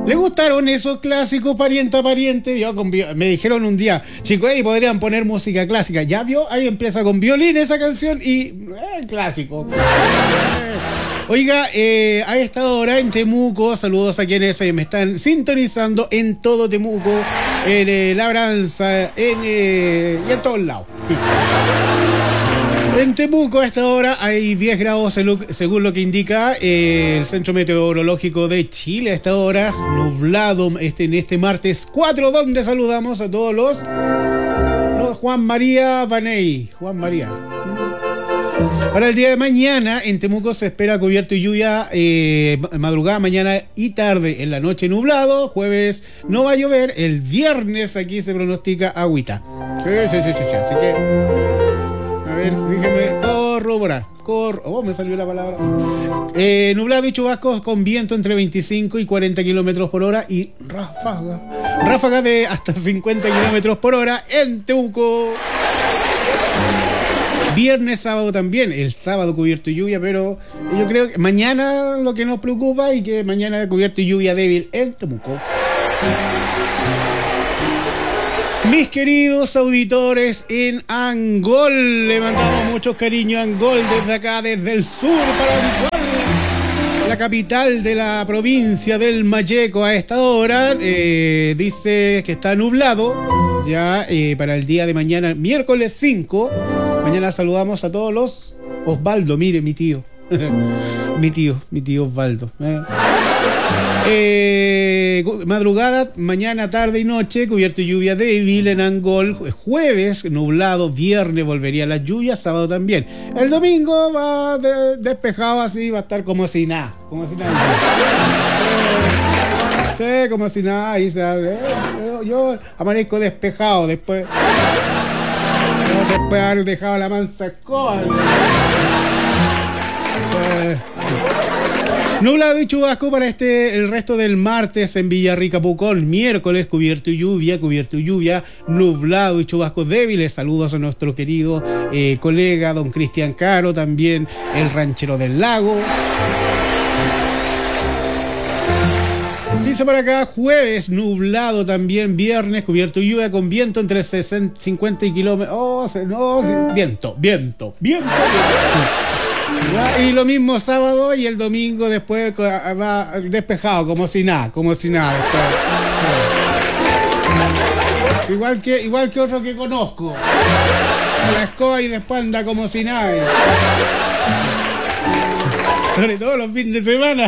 ¿Le gustaron esos clásicos pariente a pariente? Me dijeron un día, chicos, ahí podrían poner música clásica. Ya vio, ahí empieza con violín esa canción y clásico. Oiga, a esta hora en Temuco, saludos a quienes me están sintonizando en todo Temuco, en Labranza, y en todos lados. En Temuco a esta hora hay 10 grados según lo que indica el Centro Meteorológico de Chile. A esta hora nublado en este martes 4, donde saludamos a todos los Juan María Baney. Juan María. Para el día de mañana en Temuco se espera cubierto y lluvia madrugada, mañana y tarde. En la noche nublado, jueves no va a llover, el viernes aquí se pronostica agüita. Sí. Así que, a ver, déjeme corroborar. Me salió la palabra. Nublado y chubascos con viento entre 25 y 40 kilómetros por hora y ráfaga de hasta 50 kilómetros por hora en Temuco. Viernes, sábado también, el sábado cubierto y lluvia, pero yo creo que mañana lo que nos preocupa y que mañana cubierto y lluvia débil en Temuco. Mis queridos auditores en Angol, le mandamos muchos cariños a Angol desde acá, desde el sur para Angol, la capital de la provincia del Mayeco. A esta hora dice que está nublado ya para el día de mañana, miércoles 5. Mañana saludamos a todos los Osvaldo, mire, mi tío. mi tío Osvaldo. Madrugada, mañana, tarde y noche, cubierto y lluvia débil en Angol. Jueves, nublado. Viernes volvería la lluvia. Sábado también. El domingo va despejado así, va a estar como si nada. Como si nada. Sí, como si nada. Yo amanezco despejado después. Después de haber dejado la mansa escoba. Nublado y chubasco para el resto del martes en Villarrica, Pucón. Miércoles, cubierto y lluvia, nublado y chubascos débiles. Saludos a nuestro querido colega don Cristian Caro, también el ranchero del lago. Dice por acá, jueves nublado también, viernes cubierto y lluvia con viento entre 50 kilómetros. Viento. Y lo mismo sábado y el domingo después va despejado, como si nada. Igual que otro que conozco. A la escoba y después anda como si nada. Sobre todo los fines de semana.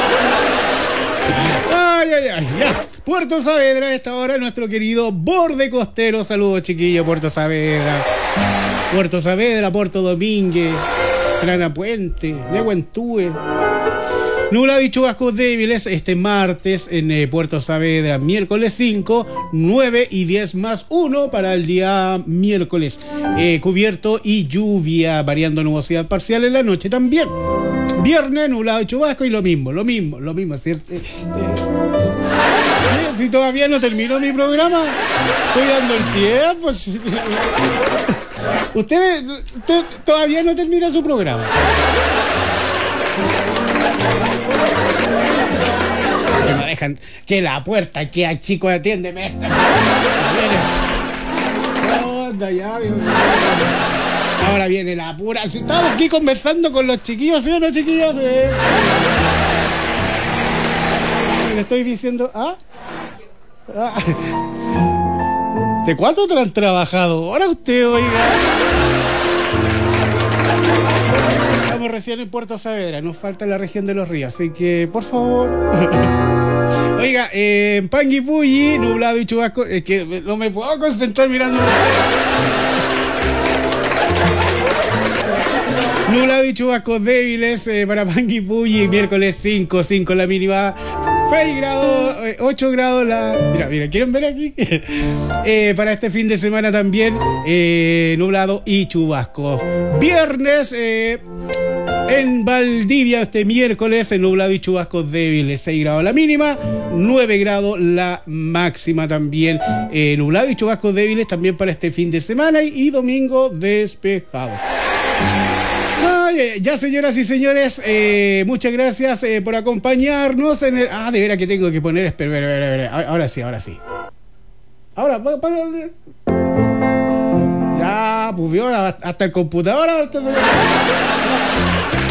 Ya. Puerto Saavedra a esta hora, nuestro querido borde costero. Saludos, chiquillos, Puerto Saavedra, Puerto Domínguez, Plana Puente, Nehuentúe. Nublado y chubascos débiles este martes en Puerto Saavedra. Miércoles 5, 9 y 10 más 1 para el día miércoles. Cubierto y lluvia, variando nubosidad parcial en la noche también. Viernes, nublado y chubasco y lo mismo, ¿cierto? Si todavía no termino mi programa, estoy dando el tiempo. Usted todavía no termina su programa. Se me dejan que la puerta, que al chico atiéndeme. Ahora viene la pura. Estamos aquí conversando con los chiquillos, ¿sí o no, chiquillos? Le estoy diciendo, ¿de cuánto te han trabajado ahora usted, oiga? Estamos recién en Puerto Saavedra, nos falta la región de los ríos, así que, por favor. Oiga, en Panguipulli, nublado y chubasco, es que no me puedo concentrar mirando. Nublado y chubascos débiles para Panguipulli, miércoles 5 la mínima, 6 grados, 8 grados Mira, ¿quieren ver aquí? Para este fin de semana también, nublado y chubascos. Viernes, en Valdivia, este miércoles, nublado y chubascos débiles, 6 grados la mínima, 9 grados la máxima también. Nublado y chubascos débiles también para este fin de semana y domingo despejado. Oye, ya señoras y señores, muchas gracias por acompañarnos en el... Ah, de veras que tengo que poner... Espera. Ahora sí. Ahora, ya, pues vio, hasta el computador ahora está...